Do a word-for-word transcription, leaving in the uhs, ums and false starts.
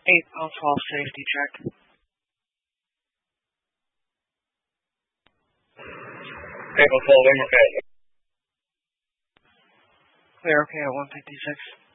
eight on twelve safety check. eight on twelve, okay. Clear okay at one fifty-six.